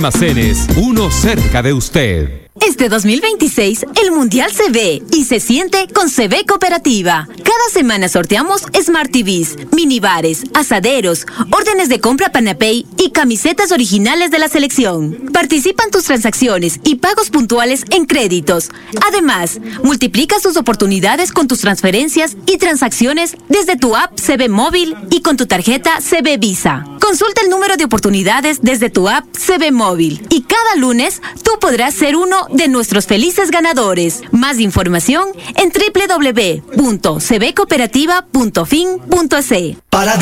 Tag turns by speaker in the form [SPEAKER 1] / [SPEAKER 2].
[SPEAKER 1] Almacenes, uno cerca de usted.
[SPEAKER 2] Este 2026, el Mundial se ve y se siente con CB Cooperativa. Cada semana sorteamos Smart TVs, minibares, asaderos, órdenes de compra Panapay y camisetas originales de la selección. Participan tus transacciones y pagos puntuales en créditos. Además, multiplica tus oportunidades con tus transferencias y transacciones desde tu app CB Móvil y con tu tarjeta CB Visa. Consulta el número de oportunidades desde tu app CB Móvil y cada lunes tú podrás ser uno de nuestros felices ganadores. Más información en www.cbcooperativa.fin.es.